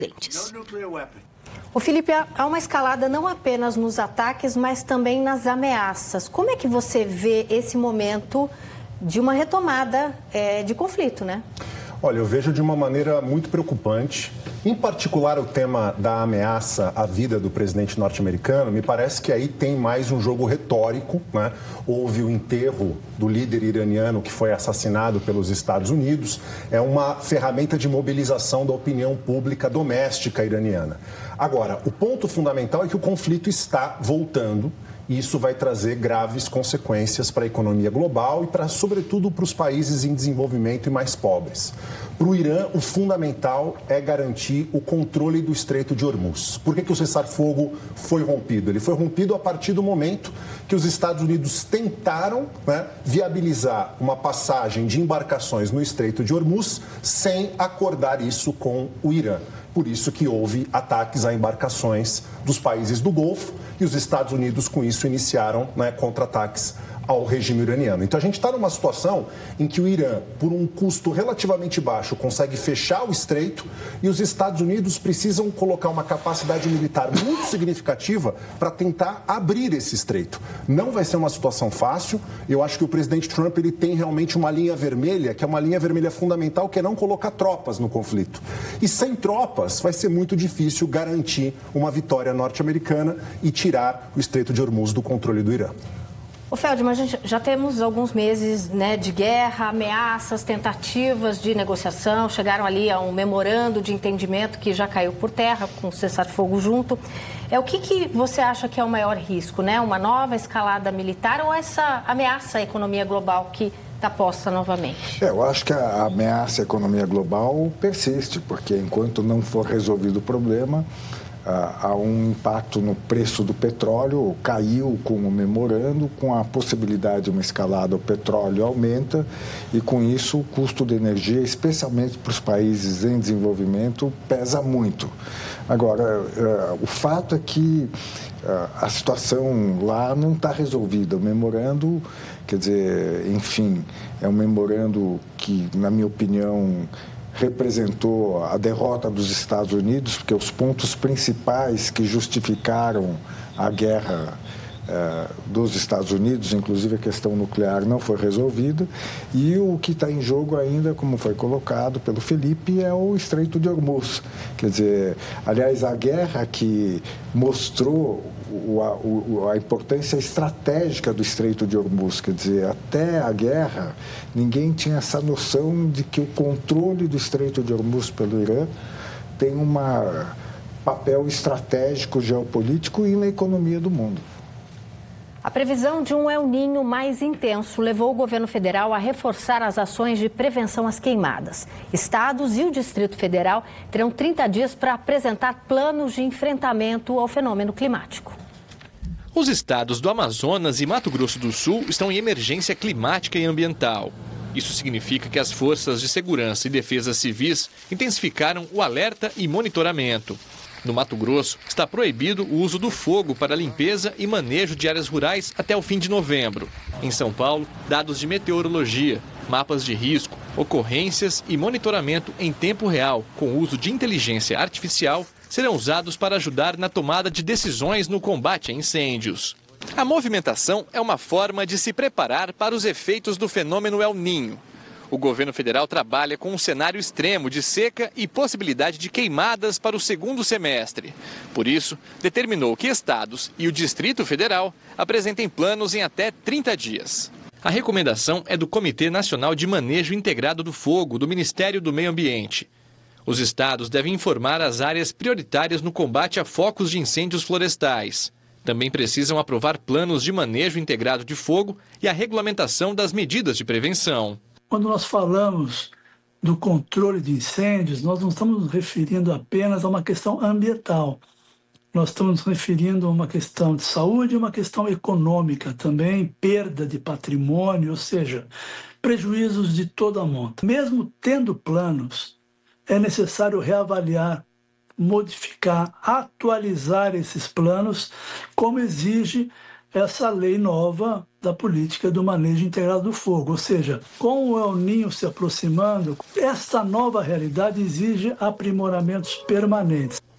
dentes. Ô Felipe, há uma escalada não apenas nos ataques, mas também nas ameaças. Como é que você vê esse momento de uma retomada de conflito, né? Olha, eu vejo de uma maneira muito preocupante. Em particular, o tema da ameaça à vida do presidente norte-americano, me parece que aí tem mais um jogo retórico, né? Houve o enterro do líder iraniano que foi assassinado pelos Estados Unidos. É uma ferramenta de mobilização da opinião pública doméstica iraniana. Agora, o ponto fundamental é que o conflito está voltando. E isso vai trazer graves consequências para a economia global e, sobretudo, para os países em desenvolvimento e mais pobres. Para o Irã, o fundamental é garantir o controle do Estreito de Hormuz. Por que o cessar-fogo foi rompido? Ele foi rompido a partir do momento que os Estados Unidos tentaram, né, viabilizar uma passagem de embarcações no Estreito de Hormuz sem acordar isso com o Irã. Por isso que houve ataques a embarcações dos países do Golfo e os Estados Unidos, com isso, iniciaram, né, contra-ataques ao regime iraniano. Então, a gente está numa situação em que o Irã, por um custo relativamente baixo, consegue fechar o estreito e os Estados Unidos precisam colocar uma capacidade militar muito significativa para tentar abrir esse estreito. Não vai ser uma situação fácil. Eu acho que o presidente Trump ele tem realmente uma linha vermelha, que é uma linha vermelha fundamental, que é não colocar tropas no conflito. E sem tropas, vai ser muito difícil garantir uma vitória norte-americana e tirar o Estreito de Hormuz do controle do Irã. Ô Feldman, já temos alguns meses, né, de guerra, ameaças, tentativas de negociação, chegaram ali a um memorando de entendimento que já caiu por terra, com o cessar-fogo junto. O que você acha que é o maior risco, né? Uma nova escalada militar ou essa ameaça à economia global que está posta novamente? Eu acho que a ameaça à economia global persiste, porque enquanto não for resolvido o problema, há um impacto no preço do petróleo, caiu com o memorando, com a possibilidade de uma escalada, o petróleo aumenta e com isso o custo de energia, especialmente para os países em desenvolvimento, pesa muito. Agora, o fato é que a situação lá não está resolvida. O memorando, quer dizer, enfim, é um memorando que, na minha opinião, representou a derrota dos Estados Unidos, porque os pontos principais que justificaram a guerra dos Estados Unidos, inclusive a questão nuclear, não foi resolvida, e o que está em jogo ainda, como foi colocado pelo Felipe, é o Estreito de Hormuz. Quer dizer, aliás, a guerra que mostrou a importância estratégica do Estreito de Hormuz, quer dizer, até a guerra, ninguém tinha essa noção de que o controle do Estreito de Hormuz pelo Irã tem um papel estratégico geopolítico e na economia do mundo. A previsão de um El Niño mais intenso levou o governo federal a reforçar as ações de prevenção às queimadas. Estados e o Distrito Federal terão 30 dias para apresentar planos de enfrentamento ao fenômeno climático. Os estados do Amazonas e Mato Grosso do Sul estão em emergência climática e ambiental. Isso significa que as forças de segurança e defesa civis intensificaram o alerta e monitoramento. No Mato Grosso, está proibido o uso do fogo para limpeza e manejo de áreas rurais até o fim de novembro. Em São Paulo, dados de meteorologia, mapas de risco, ocorrências e monitoramento em tempo real, com uso de inteligência artificial, serão usados para ajudar na tomada de decisões no combate a incêndios. A movimentação é uma forma de se preparar para os efeitos do fenômeno El Niño. O governo federal trabalha com um cenário extremo de seca e possibilidade de queimadas para o segundo semestre. Por isso, determinou que estados e o Distrito Federal apresentem planos em até 30 dias. A recomendação é do Comitê Nacional de Manejo Integrado do Fogo, do Ministério do Meio Ambiente. Os estados devem informar as áreas prioritárias no combate a focos de incêndios florestais. Também precisam aprovar planos de manejo integrado de fogo e a regulamentação das medidas de prevenção. Quando nós falamos do controle de incêndios, nós não estamos nos referindo apenas a uma questão ambiental. Nós estamos nos referindo a uma questão de saúde e uma questão econômica também, perda de patrimônio, ou seja, prejuízos de toda a monta. Mesmo tendo planos, é necessário reavaliar, modificar, atualizar esses planos, como exige essa lei nova da política do manejo integrado do fogo. Ou seja, com o El Niño se aproximando, essa nova realidade exige aprimoramentos permanentes.